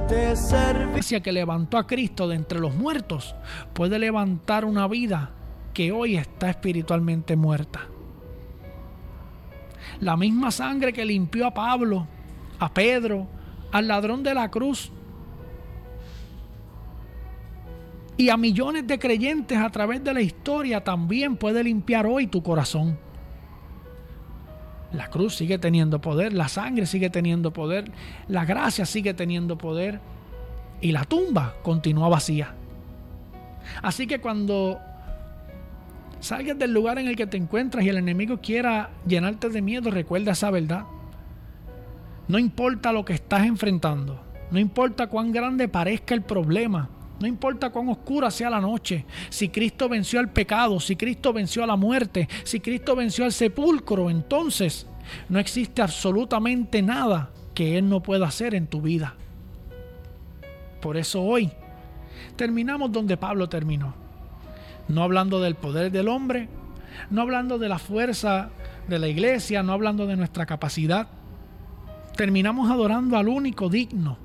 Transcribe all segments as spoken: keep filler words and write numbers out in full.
te serví. Que levantó a Cristo de entre los muertos puede levantar una vida que hoy está espiritualmente muerta. La misma sangre que limpió a Pablo, a Pedro, al ladrón de la cruz y a millones de creyentes a través de la historia también puede limpiar hoy tu corazón. La cruz sigue teniendo poder, la sangre sigue teniendo poder, la gracia sigue teniendo poder y la tumba continúa vacía. Así que cuando salgas del lugar en el que te encuentras y el enemigo quiera llenarte de miedo, recuerda esa verdad. No importa lo que estás enfrentando, no importa cuán grande parezca el problema, no importa cuán oscura sea la noche, si Cristo venció al pecado, si Cristo venció a la muerte, si Cristo venció al sepulcro, entonces no existe absolutamente nada que Él no pueda hacer en tu vida. Por eso hoy terminamos donde Pablo terminó. No hablando del poder del hombre, no hablando de la fuerza de la iglesia, no hablando de nuestra capacidad. Terminamos adorando al único digno.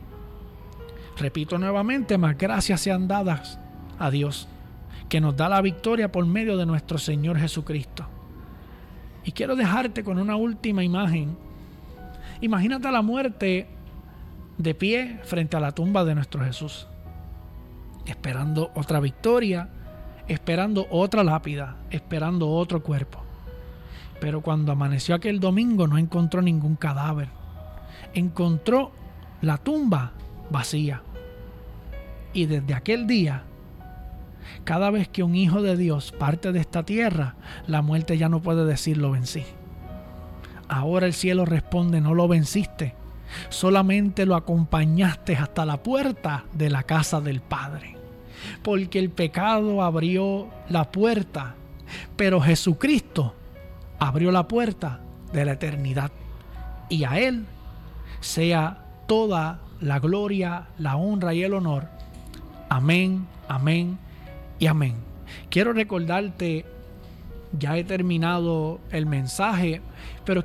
Repito nuevamente, más gracias sean dadas a Dios, que nos da la victoria por medio de nuestro Señor Jesucristo. Y quiero dejarte con una última imagen. Imagínate a la muerte de pie frente a la tumba de nuestro Jesús, esperando otra victoria, esperando otra lápida, esperando otro cuerpo. Pero cuando amaneció aquel domingo no encontró ningún cadáver. Encontró la tumba vacía. Y desde aquel día, cada vez que un hijo de Dios parte de esta tierra, la muerte ya no puede decir lo vencí. Ahora el cielo responde, no lo venciste, solamente lo acompañaste hasta la puerta de la casa del Padre. Porque el pecado abrió la puerta, pero Jesucristo abrió la puerta de la eternidad. Y a Él sea toda la gloria, la honra y el honor. Amén, amén y amén. Quiero recordarte, ya he terminado el mensaje, pero